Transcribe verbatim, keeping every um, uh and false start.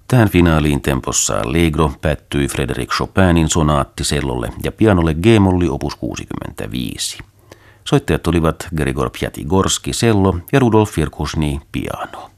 Tähän finaaliin tempossa Allegro päättyi Frédéric Chopinin sonaatti cellolle ja pianolle G-molli opus kuusikymmentäviisi. Soittajat olivat Grigor Pjatigorski cello ja Rudolf Virkusny piano.